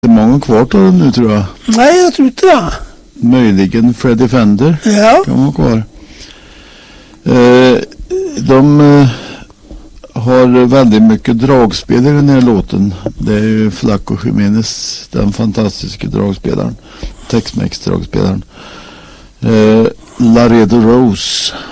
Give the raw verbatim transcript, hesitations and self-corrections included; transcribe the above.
Det är många kvar av dem nu, tror jag. Nej, jag tror inte det. Möjligen Freddie Fender. Ja. Kan vara kvar. Eh, de eh, har väldigt mycket dragspel i den här låten. Det är ju Flaco Jiménez, den fantastiska dragspelaren. Tex-Mex dragspelaren. Eh, Laredo Rose